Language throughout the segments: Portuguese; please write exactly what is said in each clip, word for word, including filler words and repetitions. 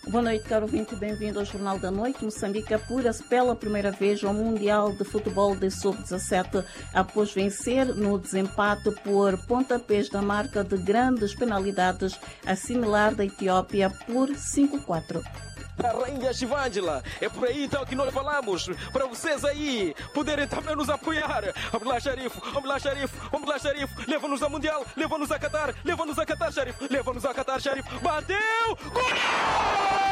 Boa noite, caro ouvinte, bem-vindo ao Jornal da Noite. Moçambique apura-se pela primeira vez ao Mundial de Futebol de sub dezassete após vencer no desempate por pontapés da marca de grandes penalidades, a similar da Etiópia por cinco a quatro. A Rainha Shivangela, é por aí então que nós falamos, para vocês aí poderem também nos apoiar. Vamos lá, Sharif, vamos lá, Sharif, vamos lá, Sharif, leva-nos ao Mundial, leva-nos a Qatar, leva-nos a Qatar, Sharif, leva-nos a Qatar, Sharif, bateu, gol!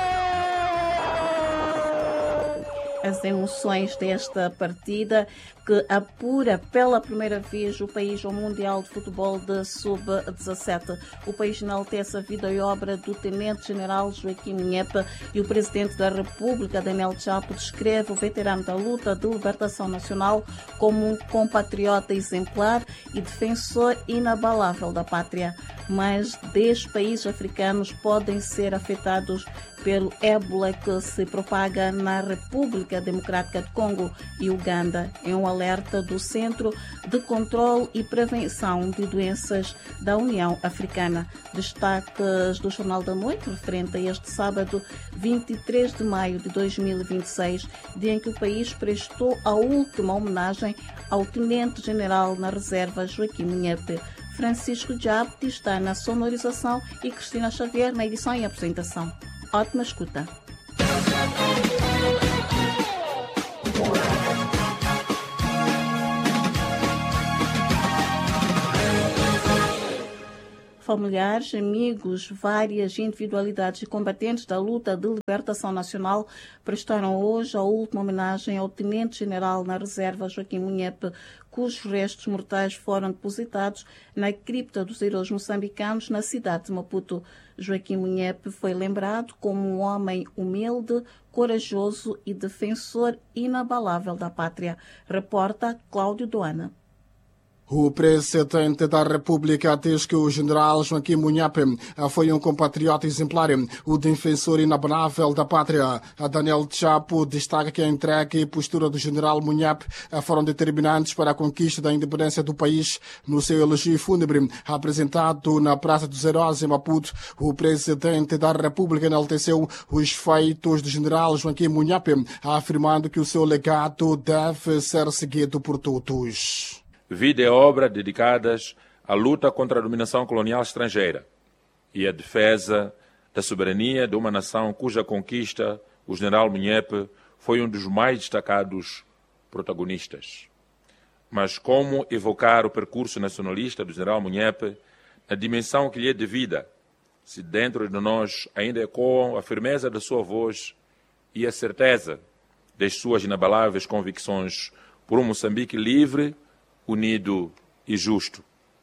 As emoções desta partida que apura pela primeira vez o país ao Mundial de Futebol de sub dezassete. O país enaltece a vida e obra do Tenente-General Joaquim Munhepe e o Presidente da República, Daniel Chapo, descreve o veterano da luta de libertação nacional como um compatriota exemplar e defensor inabalável da pátria. Mais dez países africanos podem ser afetados pelo ébola que se propaga na República Democrática do Congo e Uganda. É um alerta do Centro de Controlo e Prevenção de Doenças da União Africana. Destaques do Jornal da Noite referente a este sábado, vinte e três de maio de dois mil e vinte e seis, dia em que o país prestou a última homenagem ao Tenente-General na Reserva Joaquim Munhepe. Francisco Diabti está na sonorização e Cristina Xavier na edição e apresentação. Ótima escuta. Familiares, amigos, várias individualidades e combatentes da luta de libertação nacional prestaram hoje a última homenagem ao Tenente-General na Reserva Joaquim Munhepe, cujos restos mortais foram depositados na cripta dos heróis moçambicanos na cidade de Maputo. Joaquim Munhepe foi lembrado como um homem humilde, corajoso e defensor inabalável da pátria. Reporta Cláudio Doana. O presidente da República diz que o general Joaquim Munhepe foi um compatriota exemplar, o defensor inabalável da pátria. Daniel Chapo destaca que a entrega e postura do general Munhepe foram determinantes para a conquista da independência do país. No seu elogio fúnebre apresentado na Praça dos Heróis em Maputo, o presidente da República enalteceu os feitos do general Joaquim Munhepe, afirmando que o seu legado deve ser seguido por todos. Vida e obra dedicadas à luta contra a dominação colonial estrangeira e à defesa da soberania de uma nação cuja conquista o general Munhepe foi um dos mais destacados protagonistas. Mas como evocar o percurso nacionalista do general Munhepe na dimensão que lhe é devida, se dentro de nós ainda ecoam a firmeza da sua voz e a certeza das suas inabaláveis convicções por um Moçambique livre, unido e justo.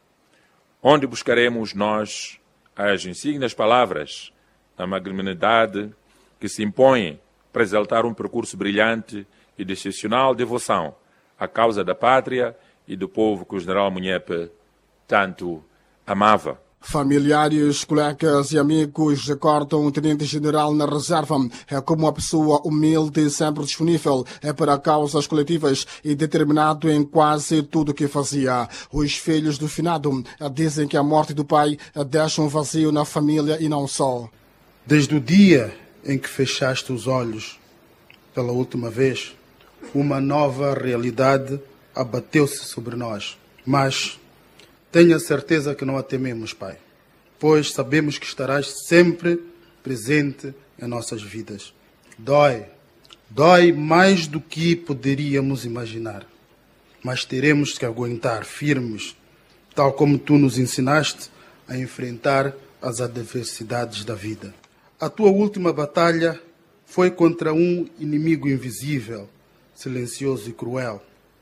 Onde buscaremos nós as insígnias palavras da magnanimidade que se impõem para exaltar um percurso brilhante e de excepcional devoção à causa da pátria e do povo que o general Munhepe tanto amava. Familiares, colegas e amigos recordam o Tenente-General na Reserva como uma pessoa humilde e sempre disponível para causas coletivas e determinado em quase tudo o que fazia. Os filhos do finado dizem que a morte do pai deixa um vazio na família e não só. Desde o dia em que fechaste os olhos pela última vez, uma nova realidade abateu-se sobre nós. Mas tenha certeza que não a tememos, Pai, pois sabemos que estarás sempre presente em nossas vidas. Dói, dói mais do que poderíamos imaginar, mas teremos que aguentar firmes, tal como tu nos ensinaste a enfrentar as adversidades da vida. A tua última batalha foi contra um inimigo invisível, silencioso e cruel,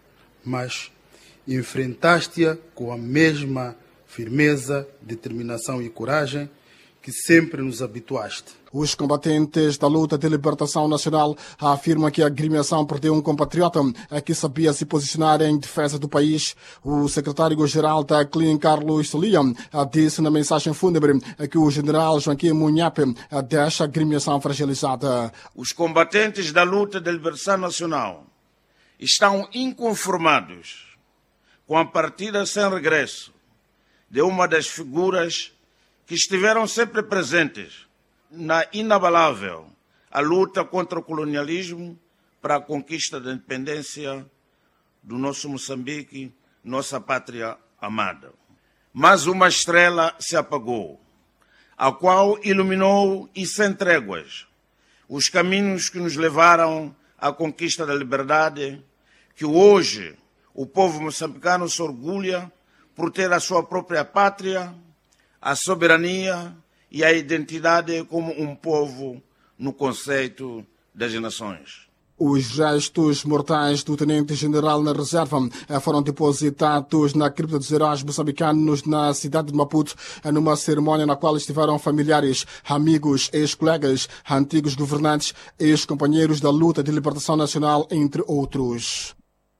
mas enfrentaste-a com a mesma firmeza, determinação e coragem que sempre nos habituaste. Os combatentes da luta de libertação nacional afirmam que a agremiação perdeu um compatriota que sabia se posicionar em defesa do país. O secretário-geral da C L I N, Carlos Solia, disse na mensagem fúnebre que o general Joaquim Munhepe deixa a agremiação fragilizada. Os combatentes da luta de libertação nacional estão inconformados com a partida sem regresso de uma das figuras que estiveram sempre presentes na inabalável a luta contra o colonialismo para a conquista da independência do nosso Moçambique, nossa pátria amada. Mas uma estrela se apagou, a qual iluminou e sem tréguas os caminhos que nos levaram à conquista da liberdade, que hoje o povo moçambicano se orgulha por ter a sua própria pátria, a soberania e a identidade como um povo no conceito das nações. Os restos mortais do tenente-general na reserva foram depositados na cripta dos heróis moçambicanos na cidade de Maputo, numa cerimónia na qual estiveram familiares, amigos, ex-colegas, antigos governantes, ex-companheiros da luta de libertação nacional, entre outros.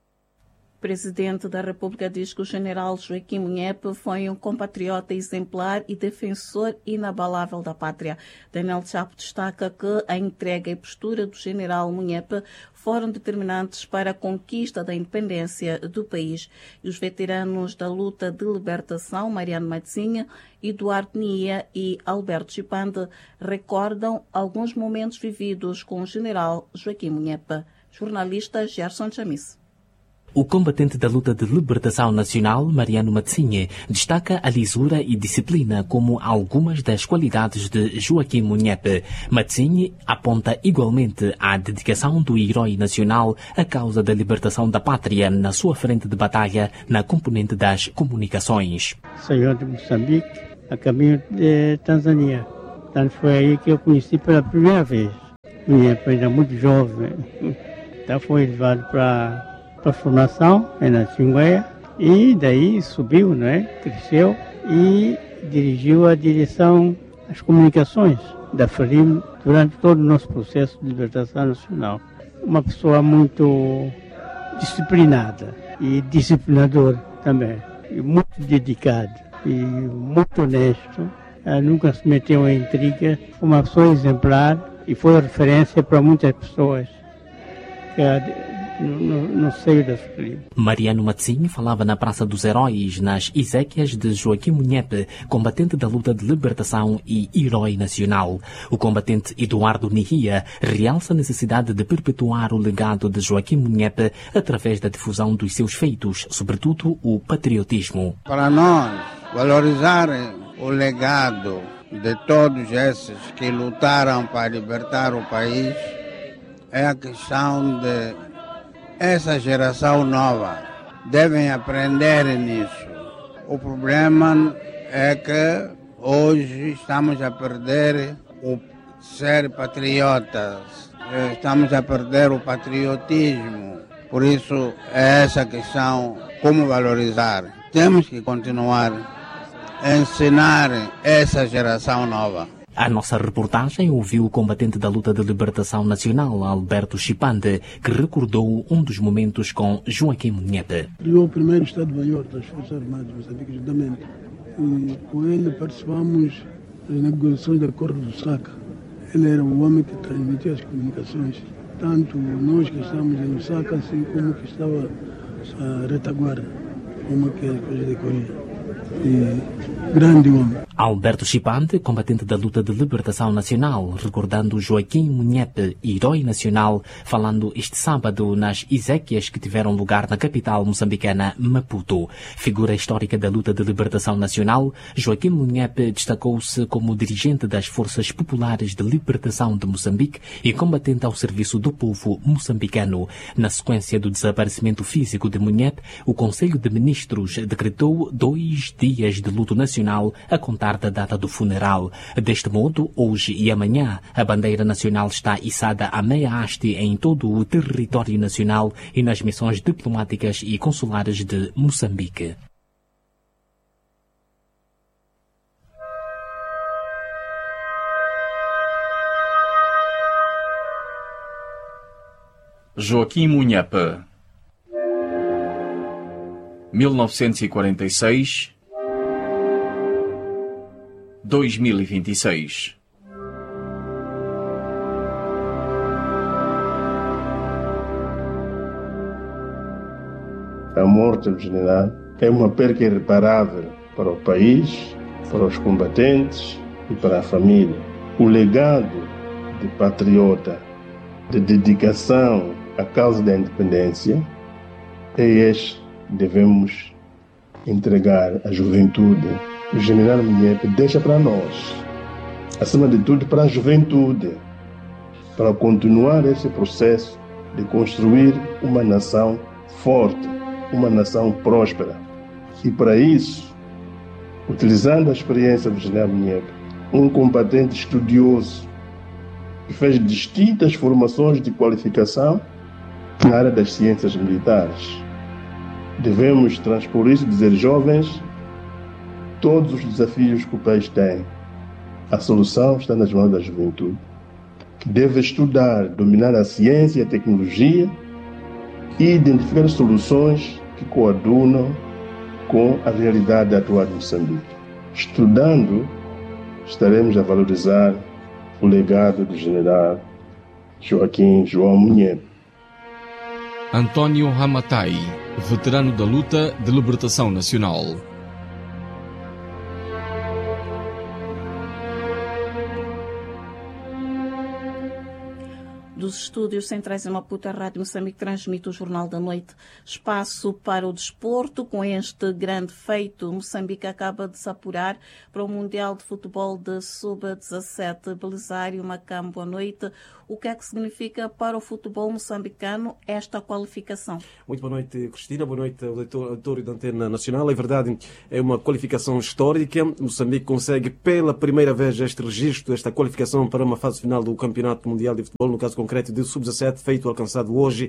O presidente da República diz que o general Joaquim Munhepe foi um compatriota exemplar e defensor inabalável da pátria. Daniel Chapo destaca que a entrega e postura do general Munhepe foram determinantes para a conquista da independência do país. E os veteranos da luta de libertação, Mariano Matzinha, Eduardo Nia e Alberto Chipande, recordam alguns momentos vividos com o general Joaquim Munhepe. Jornalista Gerson Chamis. O combatente da luta de libertação nacional, Mariano Matzinha, destaca a lisura e disciplina como algumas das qualidades de Joaquim Munhepe. Matzinha aponta igualmente a dedicação do herói nacional à causa da libertação da pátria na sua frente de batalha na componente das comunicações. Saiu de Moçambique a caminho de Tanzânia. Então foi aí que eu conheci pela primeira vez. Munhepe ainda muito jovem. Então foi levado para para a formação na Xingueia e daí subiu, né? Cresceu e dirigiu a direção às comunicações da FRIM durante todo o nosso processo de libertação nacional. Uma pessoa muito disciplinada e disciplinador também, e muito dedicado e muito honesto. Ela nunca se meteu em intriga, foi uma pessoa exemplar e foi referência para muitas pessoas que No, no seio da FRIM. Mariano Matzinha falava na Praça dos Heróis, nas exéquias de Joaquim Munhepe, combatente da luta de libertação e herói nacional. O combatente Eduardo Nihia realça a necessidade de perpetuar o legado de Joaquim Munhepe através da difusão dos seus feitos, sobretudo o patriotismo. Para nós, valorizar o legado de todos esses que lutaram para libertar o país é a questão de essa geração nova devem aprender nisso. O problema é que hoje estamos a perder o ser patriotas, estamos a perder o patriotismo. Por isso, é essa questão, como valorizar. Temos que continuar a ensinar essa geração nova. A nossa reportagem ouviu o combatente da luta de libertação nacional, Alberto Chipande, que recordou um dos momentos com Joaquim Munhepe. Criou o primeiro Estado-Maior das Forças Armadas de Moçambique, justamente. E com ele participamos das negociações do Acordo do Lusaka. Ele era o homem que transmitia as comunicações, tanto nós que estávamos em Lusaka, assim como que estava a retaguarda, como que as coisas decorriam. E grande homem. Alberto Chipande, combatente da luta de libertação nacional, recordando Joaquim Munhepe, herói nacional, falando este sábado nas exéquias que tiveram lugar na capital moçambicana, Maputo. Figura histórica da luta de libertação nacional, Joaquim Munhepe destacou-se como dirigente das Forças Populares de Libertação de Moçambique e combatente ao serviço do povo moçambicano. Na sequência do desaparecimento físico de Munhepe, o Conselho de Ministros decretou dois dias de luto nacional a contar da data do funeral. Deste modo, hoje e amanhã, a bandeira nacional está içada à meia haste em todo o território nacional e nas missões diplomáticas e consulares de Moçambique. Joaquim Munhepe, mil novecentos e quarenta e seis a dois mil e vinte e seis. A morte do general é uma perca irreparável para o país, para os combatentes e para a família. o legado de patriota, de dedicação à causa da independência, é este que devemos entregar à juventude. O general Munyepe deixa para nós, acima de tudo para a juventude, para continuar esse processo de construir uma nação forte, uma nação próspera. E para isso, utilizando a experiência do general Munyepe, um combatente estudioso, que fez distintas formações de qualificação na área das ciências militares. Devemos transpor isso e dizer, jovens, todos os desafios que o país tem, a solução está nas mãos da juventude, que deve estudar, dominar a ciência e a tecnologia e identificar soluções que coadunam com a realidade atual de Moçambique. Estudando, estaremos a valorizar o legado do general Joaquim João Munyepe. António Hamatai, veterano da luta de libertação nacional. Dos estúdios centrais em Maputo, a Rádio Moçambique transmite o Jornal da Noite. Espaço para o desporto. Com este grande feito, Moçambique acaba de se apurar para o Mundial de Futebol de sub dezassete. Belisário Macam, boa noite. O que é que significa para o futebol moçambicano esta qualificação? Muito boa noite, Cristina. Boa noite ao auditório da Antena Nacional. É verdade, é uma qualificação histórica. Moçambique consegue pela primeira vez este registro, esta qualificação para uma fase final do Campeonato Mundial de Futebol, no caso concreto de sub dezassete, feito alcançado hoje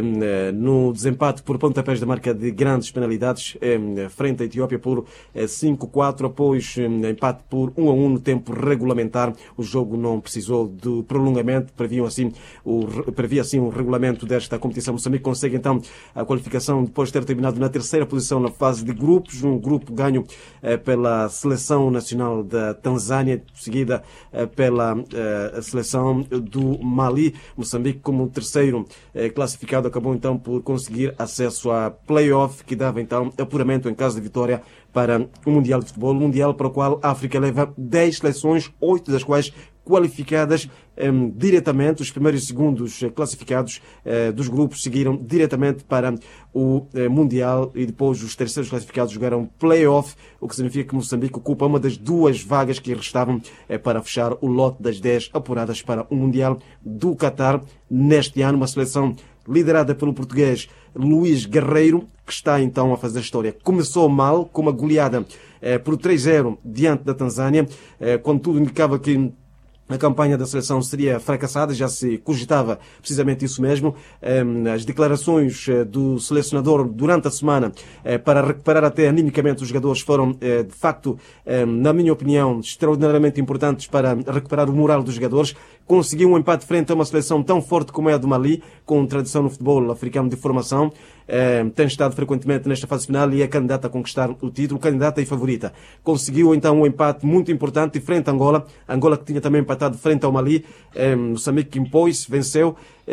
no desempate por pontapés da marca de grandes penalidades frente à Etiópia por cinco a quatro, após empate por um a um no tempo regulamentar. O jogo não precisou de prolongamento, previam assim o, previa assim o regulamento desta competição. Moçambique consegue então a qualificação depois de ter terminado na terceira posição na fase de grupos, um grupo ganho pela Seleção Nacional da Tanzânia, seguida pela seleção do Mali. Moçambique, como terceiro eh, classificado, acabou então por conseguir acesso à play-off, que dava então apuramento em caso de vitória para o Mundial de Futebol, Mundial para o qual a África leva dez seleções, oito das quais qualificadas eh, diretamente. Os primeiros e segundos eh, classificados eh, dos grupos seguiram diretamente para o eh, Mundial e depois os terceiros classificados jogaram play-off, o que significa que Moçambique ocupa uma das duas vagas que restavam eh, para fechar o lote das dez apuradas para o Mundial do Qatar neste ano. Uma seleção liderada pelo português Luís Guerreiro, que está então a fazer história. Começou mal, com uma goleada eh, por três a zero diante da Tanzânia, eh, quando tudo indicava que a campanha da seleção seria fracassada, já se cogitava precisamente isso mesmo. As declarações do selecionador durante a semana para recuperar até animicamente os jogadores foram, de facto, na minha opinião, extraordinariamente importantes para recuperar o moral dos jogadores. Conseguiu um empate frente a uma seleção tão forte como é a do Mali, com tradição no futebol africano de formação. Tem estado frequentemente nesta fase final e é candidata a conquistar o título, candidata e favorita. Conseguiu então um empate muito importante frente a Angola, Angola que tinha também empatado frente ao Mali. Moçambique impôs-se, venceu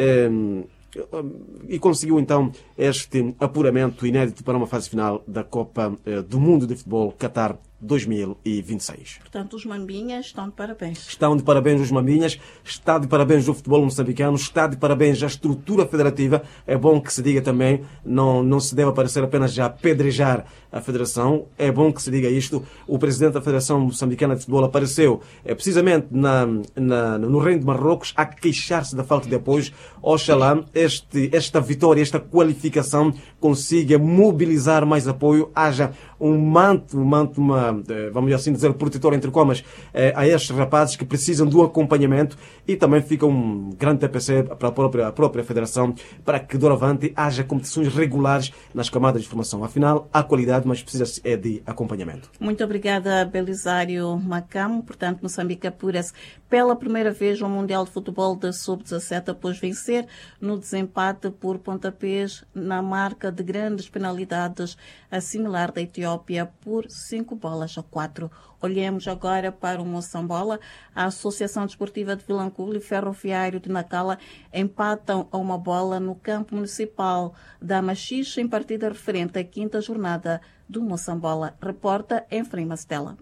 e conseguiu então este apuramento inédito para uma fase final da Copa do Mundo de Futebol Qatar dois mil e vinte e seis. Portanto, os Mambinhas estão de parabéns. Estão de parabéns os Mambinhas, está de parabéns o futebol moçambicano, está de parabéns a estrutura federativa. É bom que se diga também, não, não se deve aparecer apenas a apedrejar a federação, é bom que se diga isto. O presidente da Federação Moçambicana de Futebol apareceu é, precisamente na, na, no Reino de Marrocos a queixar-se da falta de apoios. Oxalá este, esta vitória, esta qualificação consiga mobilizar mais apoio, haja um manto, um manto uma, vamos assim dizer, protetor entre comas a estes rapazes que precisam do acompanhamento, e também fica um grande T P C para a própria, a própria Federação para que doravante haja competições regulares nas camadas de formação. Afinal, há qualidade, mas precisa é de acompanhamento. Muito obrigada, Belisário Macam. Portanto, Moçambique apura-se pela primeira vez ao Mundial de Futebol de sub dezassete após vencer no desempate por pontapés na marca de grandes penalidades, a similar da Etiópia, por cinco bolas a quatro. Olhemos agora para o Moçambola. A Associação Desportiva de Vilanculo e Ferroviário de Nacala empatam a uma bola no campo municipal da Machixe em partida referente à quinta jornada do Moçambola. Reporta Efraim Mastela.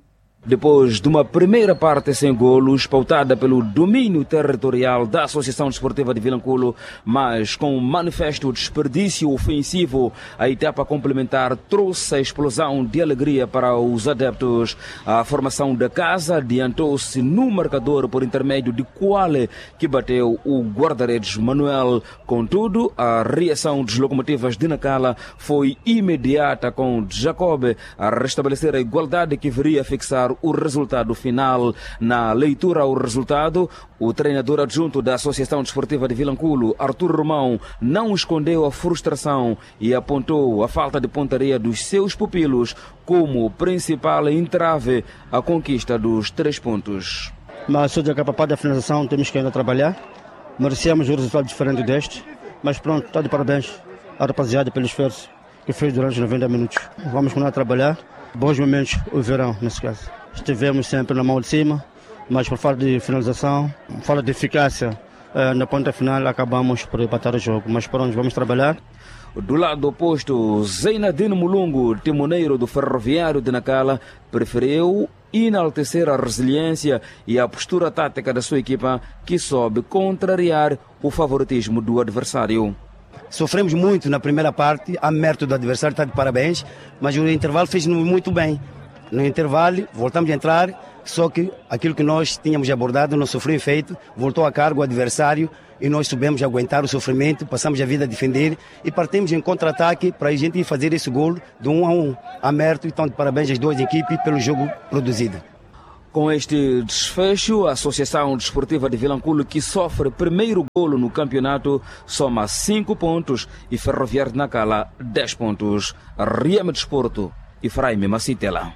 Depois de uma primeira parte sem golos, pautada pelo domínio territorial da Associação Desportiva de Vilanculo, mas com um manifesto desperdício ofensivo, a etapa complementar trouxe a explosão de alegria para os adeptos. A formação da casa adiantou-se no marcador por intermédio de Quale, que bateu o guarda-redes Manuel. Contudo, a reação dos locomotivas de Nacala foi imediata, com Jacob a restabelecer a igualdade que viria a fixar o resultado final. Na leitura ao resultado, o treinador adjunto da Associação Desportiva de Vilanculo, Artur Romão, não escondeu a frustração e apontou a falta de pontaria dos seus pupilos como principal entrave à conquista dos três pontos. Mas só de capaz da finalização temos que ainda trabalhar. Merecemos um resultado diferente deste, mas pronto, está de parabéns à rapaziada pelo esforço que fez durante os noventa minutos. Vamos continuar a trabalhar. Bons momentos o verão, nesse caso. Estivemos sempre na mão de cima, mas por falta de finalização, falta de eficácia eh, na ponta final, acabamos por empatar o jogo. Mas pronto, vamos trabalhar. Do lado oposto, Zeinadine Mulungu, timoneiro do Ferroviário de Nacala, preferiu enaltecer a resiliência e a postura tática da sua equipa, que soube contrariar o favoritismo do adversário. Sofremos muito na primeira parte, a mérito do adversário, está de parabéns, mas o intervalo fez-nos muito bem. No intervalo, voltamos a entrar, só que aquilo que nós tínhamos abordado não sofreu efeito, voltou a cargo o adversário e nós soubemos aguentar o sofrimento, passamos a vida a defender e partimos em contra-ataque para a gente fazer esse golo de um a um. A mérito, então, de parabéns às duas equipes pelo jogo produzido. Com este desfecho, a Associação Desportiva de Vilanculo, que sofre primeiro golo no campeonato, soma cinco pontos e Ferroviário de Nacala dez pontos. Riama Desporto e Fraime Macitela.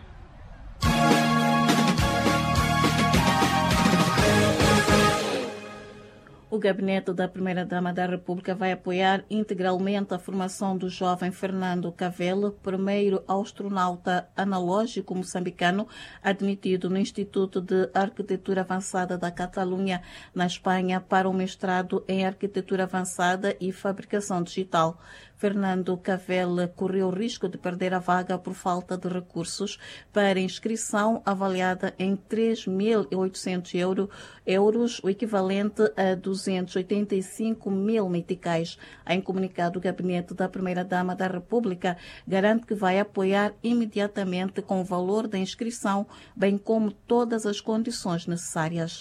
O gabinete da Primeira-Dama da República vai apoiar integralmente a formação do jovem Fernando Cavelo, primeiro astronauta analógico moçambicano admitido no Instituto de Arquitetura Avançada da Catalunha, na Espanha, para um mestrado em Arquitetura Avançada e Fabricação Digital. Fernando Cavelo correu o risco de perder a vaga por falta de recursos para inscrição avaliada em três mil e oitocentos euros, o equivalente a duzentos e oitenta e cinco mil meticais. Em comunicado, o Gabinete da Primeira-Dama da República garante que vai apoiar imediatamente com o valor da inscrição, bem como todas as condições necessárias.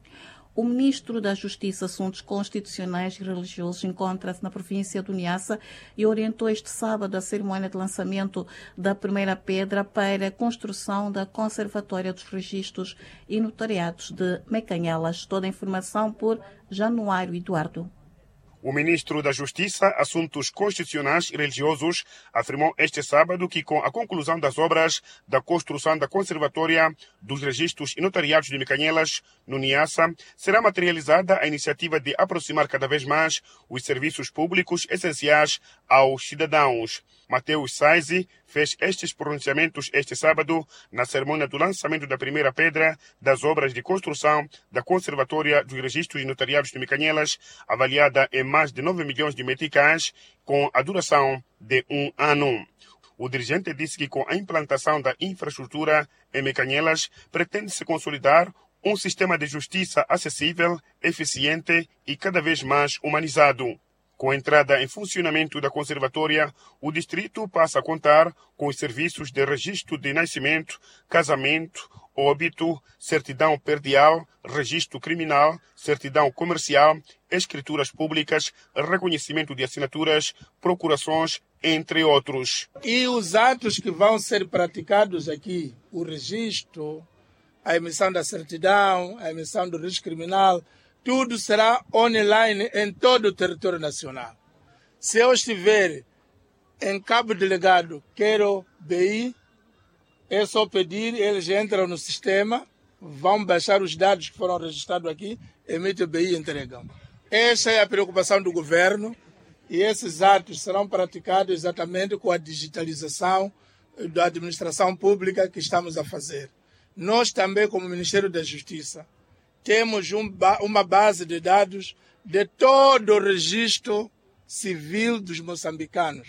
O ministro da Justiça, Assuntos Constitucionais e Religiosos encontra-se na província do Niassa e orientou este sábado a cerimónia de lançamento da primeira pedra para a construção da Conservatória dos Registros e Notariados de Mecanhelas. Toda a informação por Januário Eduardo. O ministro da Justiça, Assuntos Constitucionais e Religiosos afirmou este sábado que, com a conclusão das obras da construção da Conservatória dos Registros e Notariados de Mecanhelas, no Niassa, será materializada a iniciativa de aproximar cada vez mais os serviços públicos essenciais aos cidadãos. Mateus Saizi fez estes pronunciamentos este sábado na cerimônia do lançamento da primeira pedra das obras de construção da Conservatória dos Registros e Notariados de Mecanhelas, avaliada em mais de nove milhões de meticais, com a duração de um ano. O dirigente disse que, com a implantação da infraestrutura em Mecanhelas, pretende-se consolidar um sistema de justiça acessível, eficiente e cada vez mais humanizado. Com a entrada em funcionamento da Conservatória, o distrito passa a contar com os serviços de registro de nascimento, casamento, óbito, certidão perdial, registro criminal, certidão comercial, escrituras públicas, reconhecimento de assinaturas, procurações, entre outros. E os atos que vão ser praticados aqui, o registro, a emissão da certidão, a emissão do registro criminal, tudo será online em todo o território nacional. Se eu estiver em Cabo Delegado, quero B I, é só pedir, eles entram no sistema, vão baixar os dados que foram registrados aqui, emitem o B I e entregam. Essa é a preocupação do governo e esses atos serão praticados exatamente com a digitalização da administração pública que estamos a fazer. Nós também, como Ministério da Justiça, temos um, uma base de dados de todo o registro civil dos moçambicanos.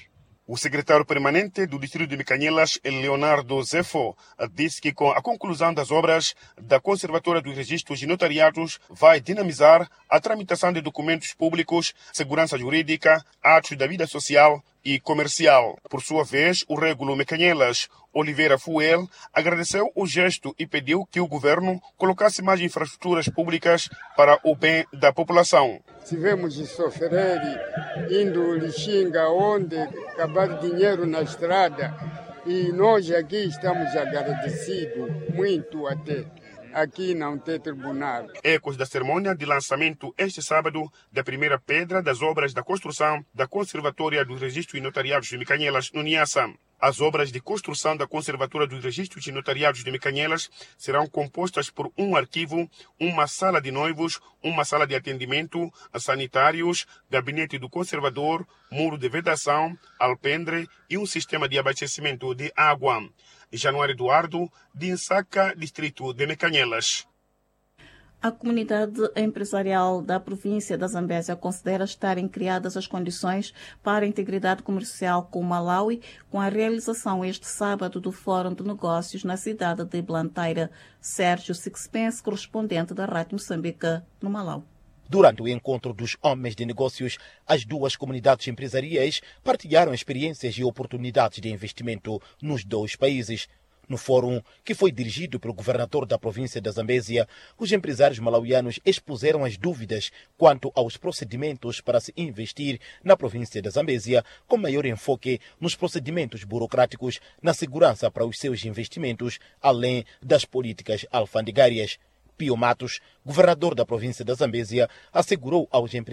O secretário permanente do Distrito de Mecanhelas, Leonardo Zefo, disse que com a conclusão das obras da Conservatória dos Registros e Notariados vai dinamizar a tramitação de documentos públicos, segurança jurídica, atos da vida social e comercial. Por sua vez, o régulo Mecanhelas, Oliveira Fuel, agradeceu o gesto e pediu que o governo colocasse mais infraestruturas públicas para o bem da população. Tivemos de sofrer indo Lixinga, onde acabar dinheiro na estrada, e nós aqui estamos agradecidos, muito até. Aqui não tem tribunal. Ecos da cerimônia de lançamento este sábado da primeira pedra das obras da construção da Conservatória dos Registros e Notariados de Mecanhelas, no Niassa. As obras de construção da Conservatória dos Registros e Notariados de Mecanhelas serão compostas por um arquivo, uma sala de noivos, uma sala de atendimento, sanitários, gabinete do conservador, muro de vedação, alpendre e um sistema de abastecimento de água. Januário Eduardo, de Insaca, distrito de Mecanhelas. A comunidade empresarial da província da Zambésia considera estarem criadas as condições para a integridade comercial com o Malawi, com a realização este sábado do Fórum de Negócios na cidade de Blantyre. Sérgio Sixpence, correspondente da Rádio Moçambique, no Malawi. Durante o encontro dos homens de negócios, as duas comunidades empresariais partilharam experiências e oportunidades de investimento nos dois países. No fórum, que foi dirigido pelo governador da província da Zambésia, os empresários malauianos expuseram as dúvidas quanto aos procedimentos para se investir na província da Zambésia, com maior enfoque nos procedimentos burocráticos, na segurança para os seus investimentos, além das políticas alfandegárias. Pio Matos, governador da província da Zambésia, assegurou aos empresários